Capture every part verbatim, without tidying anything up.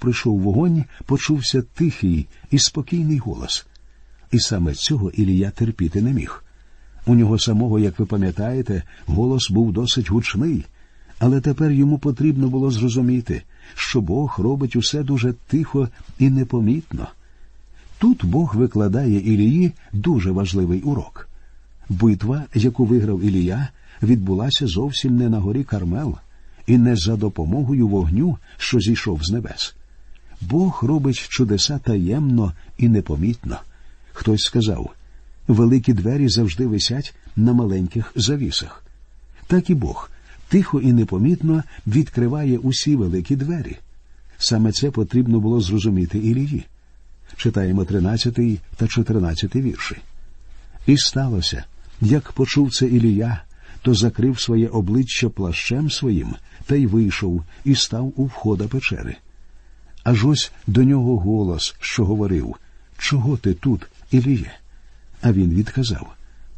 прийшов вогонь, почувся тихий і спокійний голос. І саме цього Ілія терпіти не міг. У нього самого, як ви пам'ятаєте, голос був досить гучний, але тепер йому потрібно було зрозуміти, що Бог робить усе дуже тихо і непомітно. Тут Бог викладає Ілії дуже важливий урок. Битва, яку виграв Ілія, відбулася зовсім не на горі Кармел і не за допомогою вогню, що зійшов з небес. Бог робить чудеса таємно і непомітно. Хтось сказав, великі двері завжди висять на маленьких завісах. Так і Бог тихо і непомітно відкриває усі великі двері. Саме це потрібно було зрозуміти Ілії. Читаємо тринадцятий та чотирнадцятий вірші. «І сталося, як почув це Ілія, то закрив своє обличчя плащем своїм, та й вийшов, і став у входа печери. Аж ось до нього голос, що говорив, «Чого ти тут, Іліє?» А він відказав,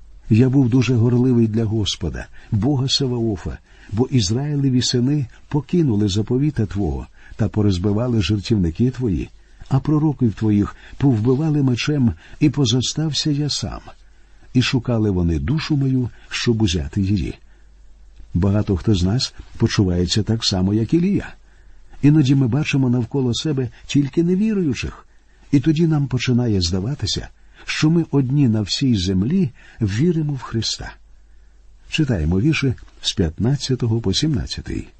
«Я був дуже горливий для Господа, Бога Саваофа, бо Ізраїлеві сини покинули заповіта Твого та порозбивали жертівники Твої, а пророків Твоїх повбивали мечем, і позостався я сам. І шукали вони душу мою, щоб узяти її». Багато хто з нас почувається так само, як Ілія. Іноді ми бачимо навколо себе тільки невіруючих, і тоді нам починає здаватися, що ми одні на всій землі віримо в Христа. Читаємо вірші з п'ятнадцятого по сімнадцятий.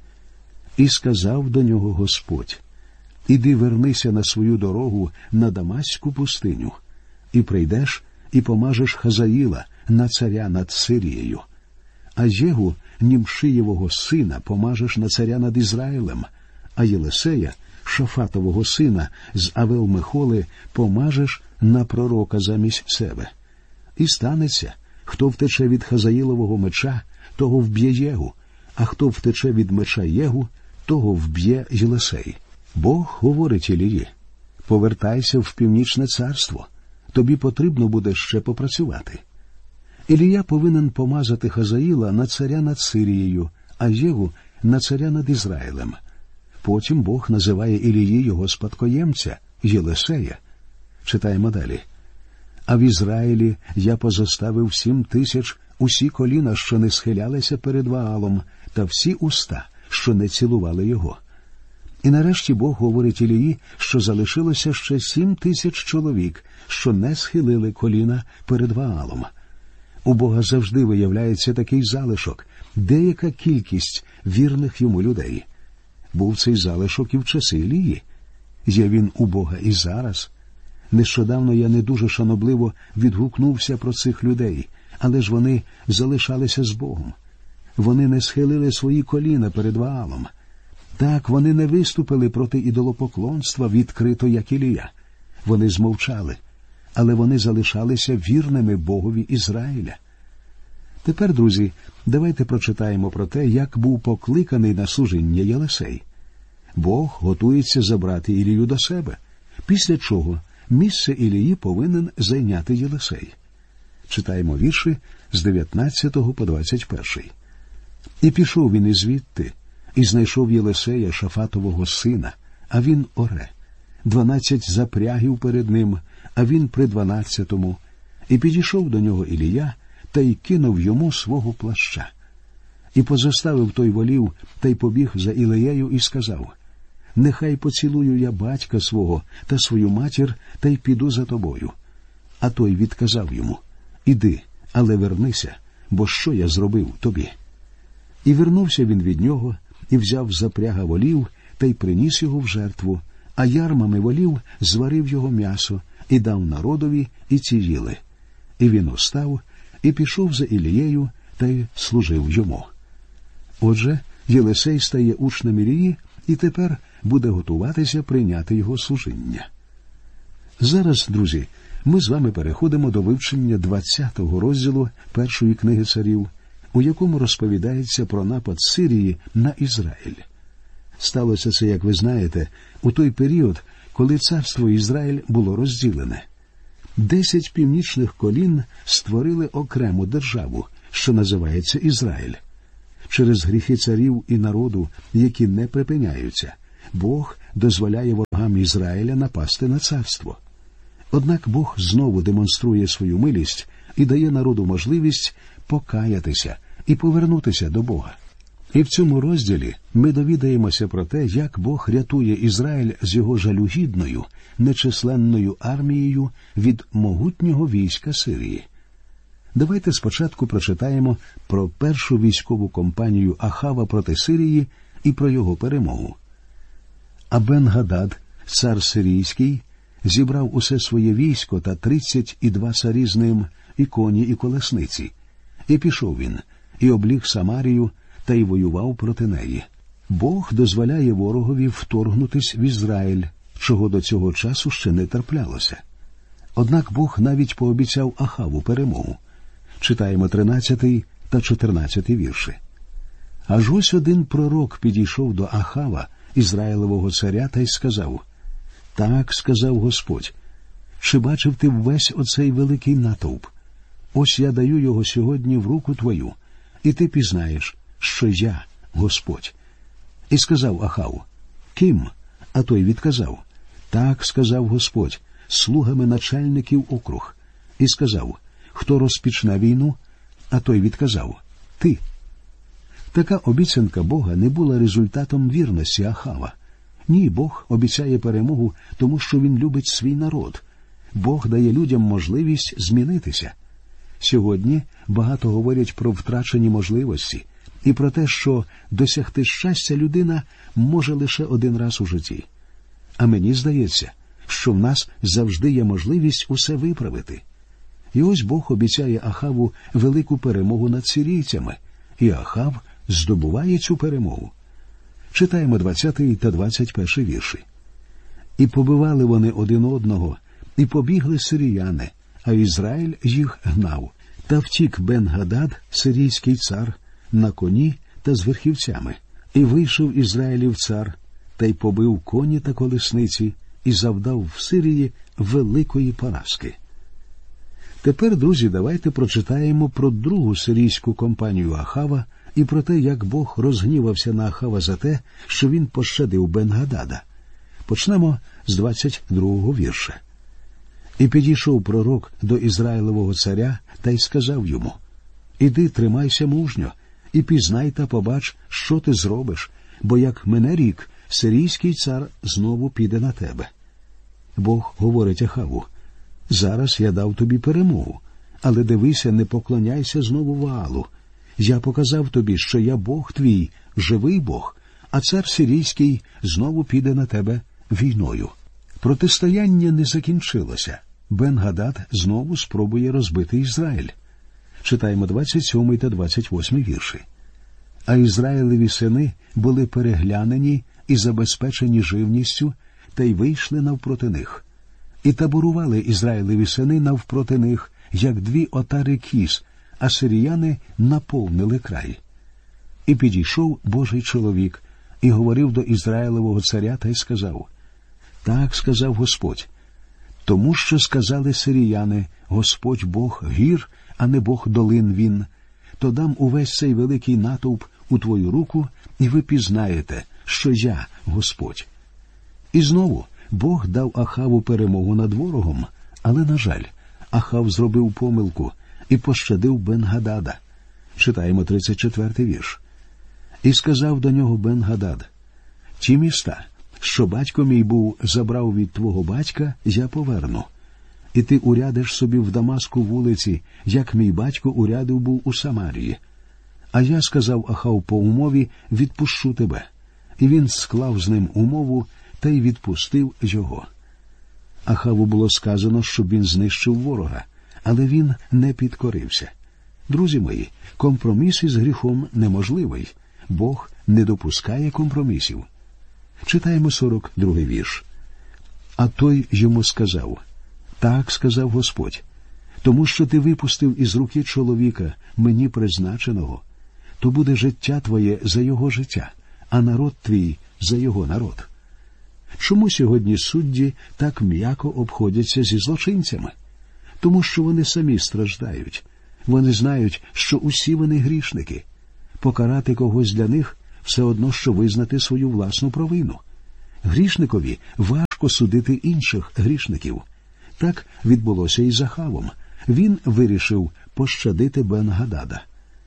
«І сказав до нього Господь, іди вернися на свою дорогу на Дамаську пустиню, і прийдеш, і помажеш Хазаїла на царя над Сирією, а Єгу, Німшиєвого сина, помажеш на царя над Ізраїлем, а Єлисея, Шафатового сина з Авел-Мехоли, помажеш на пророка замість себе. І станеться, хто втече від Хазаїлового меча, того вб'є Єгу, а хто втече від меча Єгу, того вб'є Єлисей». Бог говорить Ілії, повертайся в Північне царство, тобі потрібно буде ще попрацювати. Ілія повинен помазати Хазаїла на царя над Сирією, а Єгу на царя над Ізраїлем. Потім Бог називає Ілії його спадкоємця, Єлисея. Читаємо далі. «А в Ізраїлі я позоставив сім тисяч усі коліна, що не схилялися перед Ваалом, та всі уста, що не цілували його». І нарешті Бог говорить Ілії, що залишилося ще сім тисяч чоловік, що не схилили коліна перед Ваалом. У Бога завжди виявляється такий залишок, деяка кількість вірних йому людей. Був цей залишок і в часи Ілії. Є він у Бога і зараз. Нещодавно я не дуже шанобливо відгукнувся про цих людей, але ж вони залишалися з Богом. Вони не схилили свої коліна перед Ваалом. Так, вони не виступили проти ідолопоклонства відкрито, як Ілія. Вони змовчали, але вони залишалися вірними Богові Ізраїля. Тепер, друзі, давайте прочитаємо про те, як був покликаний на служіння Єлисей. Бог готується забрати Ілію до себе, після чого місце Ілії повинен зайняти Єлисей. Читаємо вірші з дев'ятнадцятого по двадцять перший. «І пішов він ізвідти, і знайшов Єлисея, Шафатового сина, а він оре. Дванадцять запрягів перед ним, а він при дванадцятому. І підійшов до нього Ілія, та й кинув йому свого плаща. І позоставив той волів, та й побіг за Ілією і сказав, нехай поцілую я батька свого та свою матір, та й піду за тобою. А той відказав йому, іди, але вернися, бо що я зробив тобі? І вернувся він від нього, і взяв запряга волів, та й приніс його в жертву, а ярмами волів зварив його м'ясо, і дав народові, і ці їли. І він устав, і пішов за Ілією, та й служив йому. Отже, Єлисей стає учнем Ілії, і тепер буде готуватися прийняти його служіння. Зараз, друзі, ми з вами переходимо до вивчення двадцятого розділу першої книги царів, у якому розповідається про напад Сирії на Ізраїль. Сталося це, як ви знаєте, у той період, коли царство Ізраїль було розділене. Десять північних колін створили окрему державу, що називається Ізраїль. Через гріхи царів і народу, які не припиняються, Бог дозволяє ворогам Ізраїля напасти на царство. Однак Бог знову демонструє свою милість і дає народу можливість покаятися і повернутися до Бога. І в цьому розділі ми довідаємося про те, як Бог рятує Ізраїль з його жалюгідною, нечисленною армією від могутнього війська Сирії. Давайте спочатку прочитаємо про першу військову кампанію Ахава проти Сирії і про його перемогу. А Бен-Гадад, цар сирійський, зібрав усе своє військо та тридцять і два царі з ним, і коні, і колесниці. І пішов він, і обліг Самарію, та й воював проти неї. Бог дозволяє ворогові вторгнутись в Ізраїль, чого до цього часу ще не траплялося. Однак Бог навіть пообіцяв Ахаву перемогу. Читаємо тринадцятий та чотирнадцятий вірші. Аж ось один пророк підійшов до Ахава, Ізраїлевого царя, та й сказав: «Так, сказав Господь, чи бачив ти весь оцей великий натовп? Ось я даю його сьогодні в руку твою, і ти пізнаєш, що я Господь». І сказав Ахав: «Ким?» А той відказав: «Так, сказав Господь, слугами начальників округ». І сказав: «Хто розпочне війну?» А той відказав: «Ти». Така обіцянка Бога не була результатом вірності Ахава. Ні, Бог обіцяє перемогу, тому що Він любить свій народ. Бог дає людям можливість змінитися. Сьогодні багато говорять про втрачені можливості і про те, що досягти щастя людина може лише один раз у житті. А мені здається, що в нас завжди є можливість усе виправити. І ось Бог обіцяє Ахаву велику перемогу над сирійцями, і Ахав здобуває цю перемогу. Читаємо двадцятий та двадцять перший вірші. «І побивали вони один одного, і побігли сиріяни, а Ізраїль їх гнав. Та втік Бен-Гадад, сирійський цар, на коні та з верхівцями. І вийшов Ізраїлів цар, та й побив коні та колесниці, і завдав в Сирії великої поразки». Тепер, друзі, давайте прочитаємо про другу сирійську кампанію Ахава і про те, як Бог розгнівався на Ахава за те, що він пощадив Бен-Гадада. Почнемо з двадцять другого вірша. «І підійшов пророк до Ізраїлевого царя та й сказав йому: Іди, тримайся мужньо, і пізнай та побач, що ти зробиш, бо як мине рік, сирійський цар знову піде на тебе». Бог говорить Ахаву: «Зараз я дав тобі перемогу, але дивися, не поклоняйся знову Ваалу. Я показав тобі, що я Бог твій, живий Бог, а цар сирійський знову піде на тебе війною». Протистояння не закінчилося. Бен-Гадад знову спробує розбити Ізраїль. Читаємо двадцять сьомий та двадцять восьмий вірші. «А Ізраїлеві сини були переглянені і забезпечені живністю, та й вийшли навпроти них. І таборували Ізраїлеві сини навпроти них, як дві отари кіз, а сиріяни наповнили край. І підійшов Божий чоловік, і говорив до Ізраїлевого царя та й сказав: Так сказав Господь, тому що сказали сиріяни: Господь Бог гір, а не Бог долин він, то дам увесь цей великий натовп у твою руку, і ви пізнаєте, що я Господь. І знову Бог дав Ахаву перемогу над ворогом, але, на жаль, Ахав зробив помилку і пощадив Бен-Гадада. Читаємо тридцять четвертий вірш. І сказав до нього Бен-Гадад: Ті міста, що батько мій був забрав від твого батька, я поверну. І ти урядиш собі в Дамаску вулиці, як мій батько урядив був у Самарії. А я сказав Ахав по умові: відпущу тебе. І він склав з ним умову, та й відпустив його. Ахаву було сказано, щоб він знищив ворога, але він не підкорився. Друзі мої, компроміс із гріхом неможливий. Бог не допускає компромісів. Читаємо сорок другий вірш. А той йому сказав: Так сказав Господь, тому що ти випустив із руки чоловіка, мені призначеного, то буде життя твоє за його життя, а народ твій за його народ. Чому сьогодні судді так м'яко обходяться зі злочинцями? Тому що вони самі страждають. Вони знають, що усі вони грішники. Покарати когось для них – все одно, що визнати свою власну провину. Грішникові важко судити інших грішників. Так відбулося і з Ахавом. Він вирішив пощадити Бен-Гадада.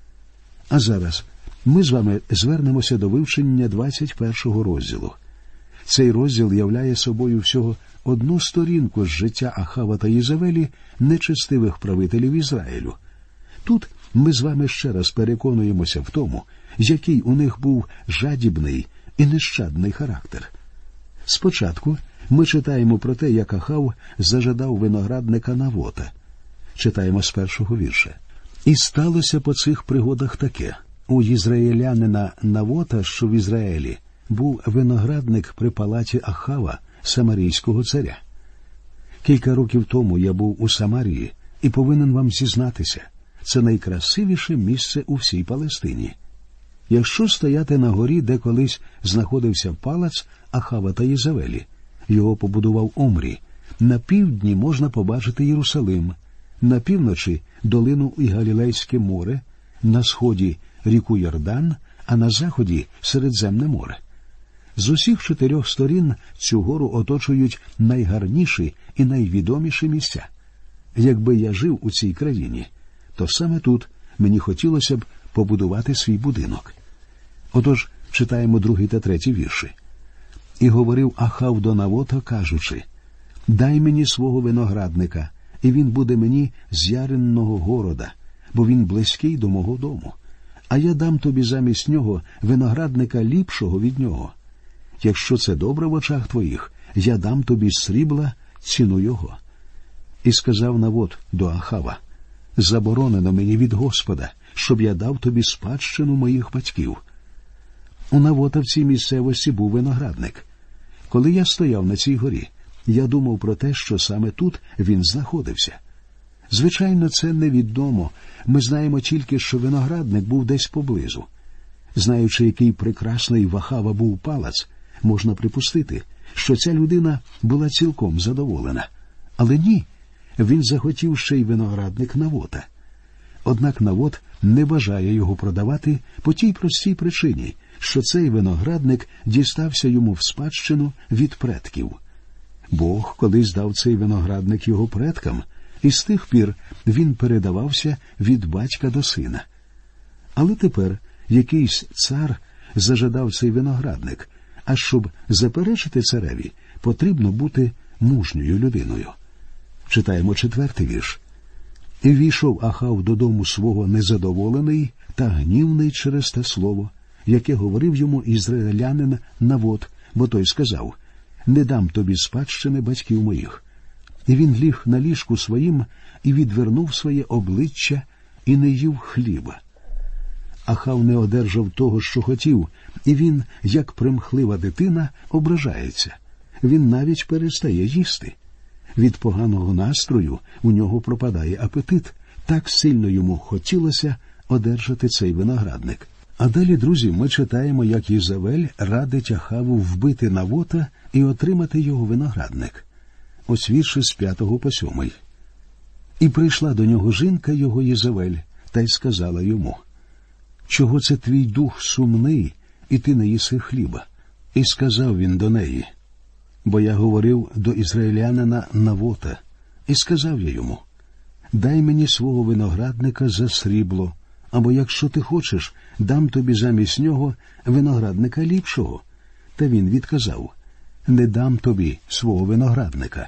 А зараз ми з вами звернемося до вивчення двадцять першого розділу. Цей розділ являє собою всього одну сторінку з життя Ахава та Єзавелі, нечестивих правителів Ізраїлю. Тут ми з вами ще раз переконуємося в тому, який у них був жадібний і нещадний характер. Спочатку ми читаємо про те, як Ахав зажадав виноградника Навота. Читаємо з першого вірша. «І сталося по цих пригодах таке. У єзраїлянина Навота, що в Ізраїлі, був виноградник при палаті Ахава, самарійського царя. Кілька років тому я був у Самарії і повинен вам зізнатися, це найкрасивіше місце у всій Палестині. Якщо стояти на горі, де колись знаходився палац Ахава та Єзавелі, його побудував Омрі, на півдні можна побачити Єрусалим, на півночі – долину і Галілейське море, на сході – ріку Йордан, а на заході – Середземне море. З усіх чотирьох сторін цю гору оточують найгарніші і найвідоміші місця. Якби я жив у цій країні, то саме тут мені хотілося б побудувати свій будинок». Отож, читаємо другий та третій вірші. «І говорив Ахав до Навота, кажучи, дай мені свого виноградника, і він буде мені з яринного города, бо він близький до мого дому. А я дам тобі замість нього виноградника ліпшого від нього. Якщо це добре в очах твоїх, я дам тобі срібла ціну його». І сказав Навот до Ахава, заборонено мені від Господа, щоб я дав тобі спадщину моїх батьків. У Навота в цій місцевості був виноградник. Коли я стояв на цій горі, я думав про те, що саме тут він знаходився. Звичайно, це невідомо. Ми знаємо тільки, що виноградник був десь поблизу. Знаючи, який прекрасний в Ахава був палац, можна припустити, що ця людина була цілком задоволена. Але ні, він захотів ще й виноградник Навота. Однак Навот не бажає його продавати по тій простій причині, що цей виноградник дістався йому в спадщину від предків. Бог колись дав цей виноградник його предкам, і з тих пір він передавався від батька до сина. Але тепер якийсь цар зажадав цей виноградник, а щоб заперечити цареві, потрібно бути мужньою людиною. Читаємо четвертий вірш. «І війшов Ахав додому свого незадоволений та гнівний через те слово, яке говорив йому ізраїлянин Навот, бо той сказав, не дам тобі спадщини батьків моїх. І він ліг на ліжку своїм і відвернув своє обличчя і не їв хліба. Ахав не одержав того, що хотів, і він, як примхлива дитина, ображається. Він навіть перестає їсти. Від поганого настрою у нього пропадає апетит. Так сильно йому хотілося одержати цей виноградник. А далі, друзі, ми читаємо, як Єзавель радить Ахаву вбити Навота і отримати його виноградник. Ось вірші з п'ятого по сьомий. «І прийшла до нього жінка його Єзавель, та й сказала йому, чого це твій дух сумний, і ти не їси хліба? І сказав він до неї, бо я говорив до ізраїлянина Навота, і сказав я йому, дай мені свого виноградника за срібло, або якщо ти хочеш, дам тобі замість нього виноградника ліпшого. Та він відказав, не дам тобі свого виноградника.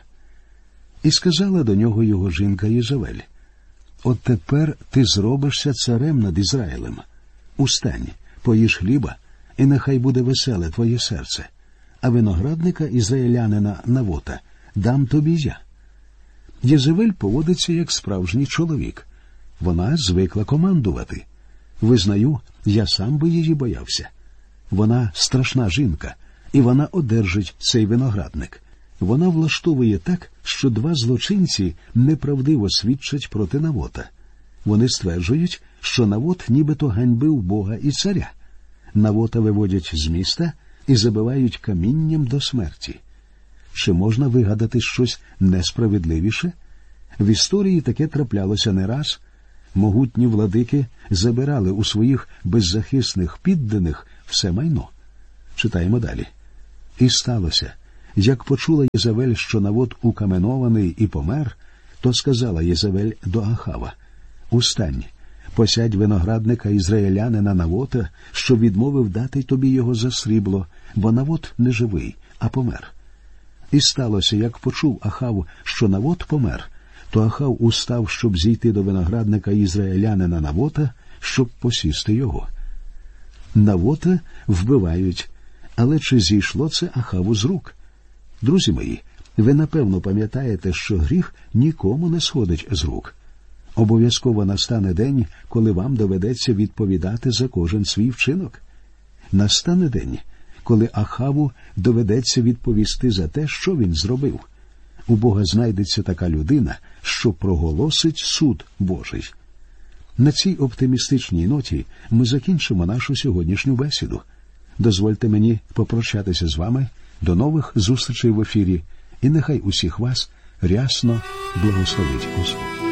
І сказала до нього його жінка Єзавель, от тепер ти зробишся царем над Ізраїлем. Устань, поїж хліба, і нехай буде веселе твоє серце, а виноградника ізраїлянина Навота дам тобі я». Єзавель поводиться як справжній чоловік. Вона звикла командувати. Визнаю, я сам би її боявся. Вона страшна жінка, і вона одержить цей виноградник. Вона влаштовує так, що два злочинці неправдиво свідчать проти Навота. Вони стверджують, що Навот нібито ганьбив Бога і царя. Навота виводять з міста і забивають камінням до смерті. Чи можна вигадати щось несправедливіше? В історії таке траплялося не раз. Могутні владики забирали у своїх беззахисних підданих все майно. Читаємо далі. І сталося, як почула Єзавель, що Навот укаменований і помер, то сказала Єзавель до Ахава: «Устань, посядь виноградника ізраїлянина Навота, що відмовив дати тобі його за срібло, бо Навот не живий, а помер». І сталося, як почув Ахав, що Навот помер, то Ахав устав, щоб зійти до виноградника ізраїлянина Навота, щоб посісти його. Навота вбивають, але чи зійшло це Ахаву з рук? Друзі мої, ви напевно пам'ятаєте, що гріх нікому не сходить з рук. Обов'язково настане день, коли вам доведеться відповідати за кожен свій вчинок. Настане день, коли Ахаву доведеться відповісти за те, що він зробив. У Бога знайдеться така людина, що проголосить суд Божий. На цій оптимістичній ноті ми закінчимо нашу сьогоднішню бесіду. Дозвольте мені попрощатися з вами. До нових зустрічей в ефірі. І нехай усіх вас рясно благословить Господь.